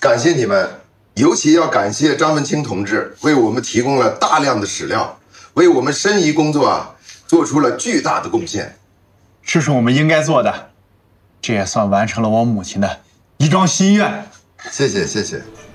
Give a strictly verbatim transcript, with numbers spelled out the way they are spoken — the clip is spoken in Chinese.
感谢你们，尤其要感谢张文清同志，为我们提供了大量的史料，为我们申遗工作啊做出了巨大的贡献。 这是我们应该做的，这也算完成了我母亲的一桩心愿。 谢谢谢谢。